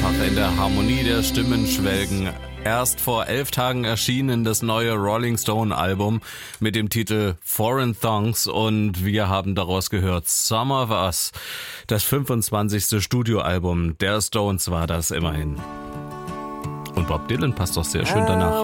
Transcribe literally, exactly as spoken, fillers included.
einfach in der Harmonie der Stimmen schwelgen. Erst vor elf Tagen erschienen das neue Rolling Stone Album mit dem Titel Foreign Thongs und wir haben daraus gehört Some of Us. Das fünfundzwanzigste Studioalbum der Stones war das immerhin. Und Bob Dylan passt doch sehr schön danach.